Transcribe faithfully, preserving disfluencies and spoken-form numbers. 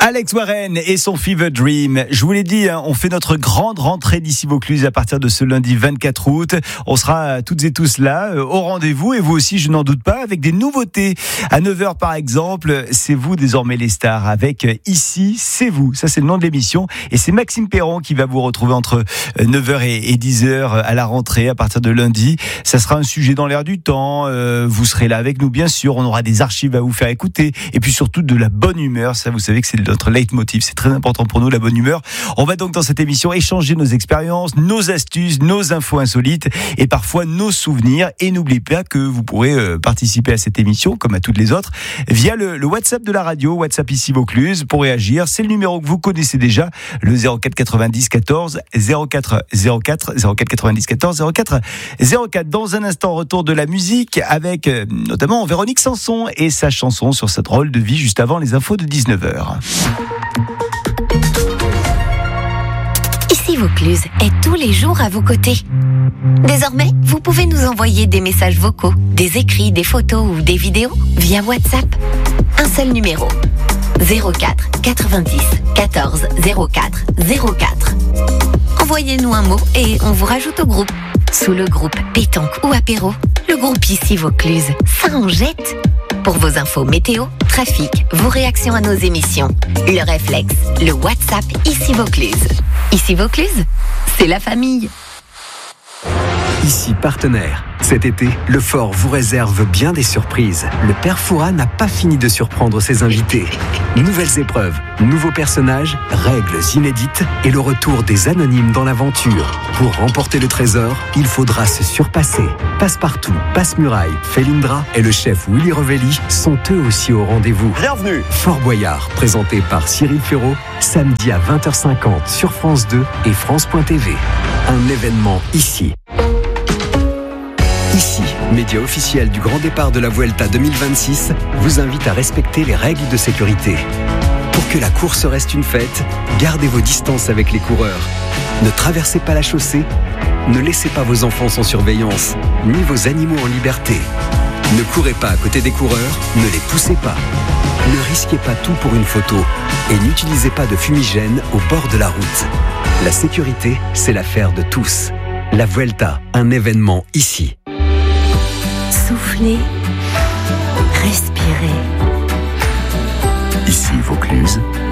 Alex Warren et son Fever Dream. Je vous l'ai dit, hein, on fait notre grande rentrée d'ici Vaucluse à partir de ce lundi vingt-quatre août. On sera toutes et tous là, euh, au rendez-vous, et vous aussi, je n'en doute pas, avec des nouveautés. À neuf heures par exemple, c'est vous désormais les stars, avec euh, Ici, c'est vous. Ça, c'est le nom de l'émission. Et c'est Maxime Perron qui va vous retrouver entre euh, neuf heures et, et dix heures à la rentrée à partir de lundi. Ça sera un sujet dans l'air du temps. Euh, vous serez là avec nous, bien sûr. On aura des archives à vous faire écouter. Et puis surtout de la bonne humeur. Ça, vous savez que c'est notre leitmotiv. C'est très important pour nous, la bonne humeur. On va donc dans cette émission échanger nos expériences, nos astuces, nos infos insolites et parfois nos souvenirs. Et n'oubliez pas que vous pourrez euh, participer à cette émission, comme à toutes les autres, via le, le WhatsApp de la radio, WhatsApp ici Vaucluse, pour réagir. C'est le numéro que vous connaissez déjà, le zéro quatre quatre-vingt-dix quatorze zéro quatre zéro quatre, zéro quatre quatre-vingt-dix quatorze zéro quatre zéro quatre. Dans un instant, retour de la musique avec euh, notamment Véronique Sanson et sa chanson sur sa drôle de vie juste avant les infos de dix-neuf heures. Ici Vaucluse est tous les jours à vos côtés. Désormais, vous pouvez nous envoyer des messages vocaux, des écrits, des photos ou des vidéos via WhatsApp. Un seul numéro. zéro quatre quatre-vingt-dix quatorze zéro quatre zéro quatre. Envoyez-nous un mot et on vous rajoute au groupe. Sous le groupe pétanque ou apéro, le groupe Ici Vaucluse, ça en jette. Pour vos infos météo, trafic, vos réactions à nos émissions, le réflexe, le WhatsApp Ici Vaucluse. Ici Vaucluse, c'est la famille. Ici partenaire. Cet été, le Fort vous réserve bien des surprises. Le père Fouras n'a pas fini de surprendre ses invités. Nouvelles épreuves, nouveaux personnages, règles inédites et le retour des anonymes dans l'aventure. Pour remporter le trésor, il faudra se surpasser. Passepartout, Passe-Muraille, Félindra et le chef Willy Revelli sont eux aussi au rendez-vous. Bienvenue. Fort Boyard, présenté par Cyril Ferraud, samedi à vingt heures cinquante sur France deux et France point T V. Un événement ici. Ici, média officiel du grand départ de la Vuelta deux mille vingt-six, vous invite à respecter les règles de sécurité. Pour que la course reste une fête, gardez vos distances avec les coureurs. Ne traversez pas la chaussée, ne laissez pas vos enfants sans surveillance, ni vos animaux en liberté. Ne courez pas à côté des coureurs, ne les poussez pas. Ne risquez pas tout pour une photo et n'utilisez pas de fumigène au bord de la route. La sécurité, c'est l'affaire de tous. La Vuelta, un événement ici. Soufflez, respirez. Ici Vaucluse.